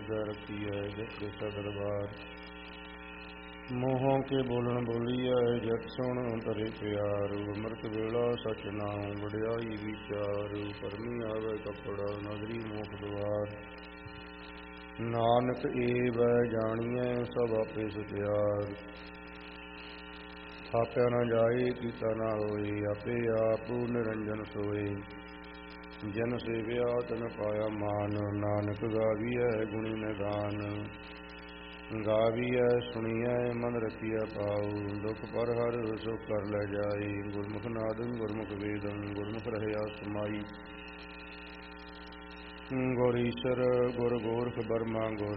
सजा रखिए जत सा दरबार। मोहों के बोलन बोलिए जत सुन तरे प्यार। अमृत वेला सच नाम वड्याई विचार। परमी आवे कपड़ा नगरी मोख द्वार। नानक एव जानिए सब आपे सत्यार। थाप्या न जाए कीता न होए आपे आप निरंजन सोए। जन सेव्या तन पाया मान नानक गाविया गुणी निदान। गाविया सुनिया मन रखिया पाऊ दुख पर हर सुख कर ले जाए। गुरमुख नादं गुरमुख वेदं गुरमुख रहया समाई। गुर ईश्वर गुर गोरख बर्मा गुर